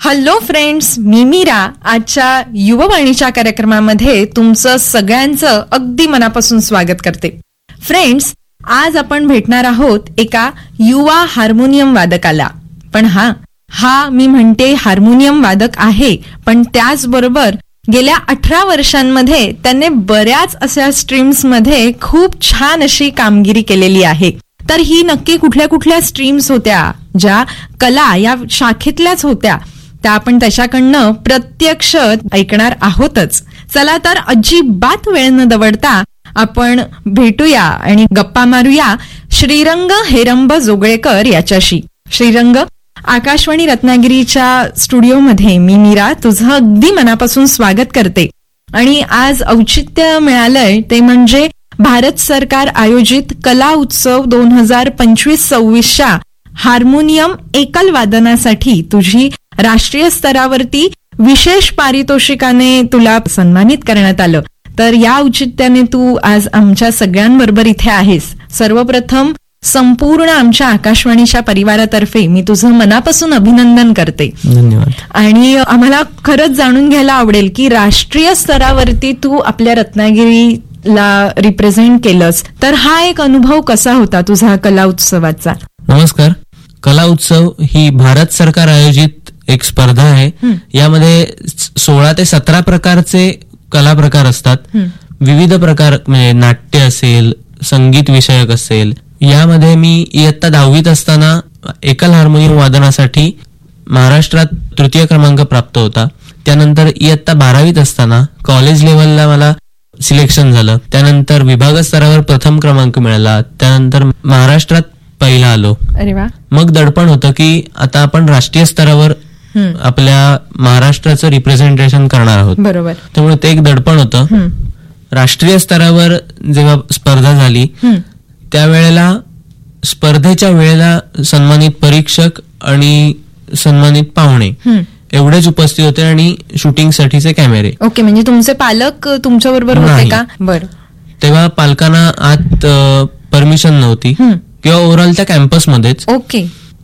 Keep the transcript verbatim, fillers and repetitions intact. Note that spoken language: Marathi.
हॅलो फ्रेंड्स, मी मीरा. आजच्या युववाणीच्या कार्यक्रमामध्ये तुमचं सगळ्यांचं अगदी मनापासून स्वागत करते. फ्रेंड्स, आज आपण भेटणार आहोत एका युवा हार्मोनियम वादकाला. पण हा हा मी म्हणते हार्मोनियम वादक आहे, पण त्याचबरोबर गेल्या अठरा वर्षांमध्ये त्याने बऱ्याच अशा स्ट्रीम्स मध्ये खूप छान अशी कामगिरी केलेली आहे. तर ही नक्की कुठल्या कुठल्या स्ट्रीम्स होत्या, ज्या कला या शाखेतल्याच होत्या, त्या आपण त्याच्याकडनं प्रत्यक्ष ऐकणार आहोतच. चला तर अजिबात वेळ न दवडता आपण भेटूया आणि गप्पा मारूया श्रीरंग हेरंब जोगळेकर याच्याशी. श्रीरंग, आकाशवाणी रत्नागिरीच्या स्टुडिओमध्ये मी मीरा तुझं अगदी मनापासून स्वागत करते. आणि आज औचित्य मिळालंय ते म्हणजे भारत सरकार आयोजित कला उत्सव दोन हजार पंचवीस सव्वीसच्या हार्मोनियम एकल वादनासाठी तुझी राष्ट्रीय स्तरावरती विशेष पारितोषिकाने तुला सन्मानित करण्यात आलं. तर या औचित्याने तू आज आमच्या सगळ्यांबरोबर इथे आहेस. सर्वप्रथम संपूर्ण आमच्या आकाशवाणीच्या परिवारातर्फे मी तुझं मनापासून अभिनंदन करते. धन्यवाद. आणि आम्हाला खरंच जाणून घ्यायला आवडेल की राष्ट्रीय स्तरावरती तू आपल्या रत्नागिरीला रिप्रेझेंट केलंस, तर हा एक अनुभव कसा होता तुझा कला उत्सवाचा? नमस्कार. कला उत्सव ही भारत सरकार आयोजित एक स्पर्धा आहे. यामध्ये सोळा ते सतरा प्रकारचे कला प्रकार असतात. विविध प्रकार म्हणजे नाट्य असेल, संगीत विषयक असेल. यामध्ये मी इयत्ता दहावीत असताना एकल हार्मोनियम वादनासाठी महाराष्ट्रात तृतीय क्रमांक प्राप्त होता. त्यानंतर इयत्ता बारावीत असताना कॉलेज लेव्हलला मला सिलेक्शन झालं. त्यानंतर विभाग स्तरावर प्रथम क्रमांक मिळाला. त्यानंतर महाराष्ट्रात पहिला आलो. अरे वा. मग दडपण होतं की आता आपण राष्ट्रीय स्तरावर आपल्या महाराष्ट्राचं रिप्रेझेंटेशन करणार आहोत. बरोबर. त्यामुळे ते एक दडपण होतं. राष्ट्रीय स्तरावर जेव्हा स्पर्धा झाली त्यावेळेला स्पर्धेच्या वेळेला सन्मानित परीक्षक आणि सन्मानित पाहुणे एवढेच उपस्थित होते आणि शूटिंग साठीचे कॅमेरे. ओके, म्हणजे तुमचे पालक तुमच्या बरोबर होते का? बरं. तेव्हा पालकांना आत परमिशन नव्हती किंवा ओव्हरऑल त्या कॅम्पसमध्येच. ओके.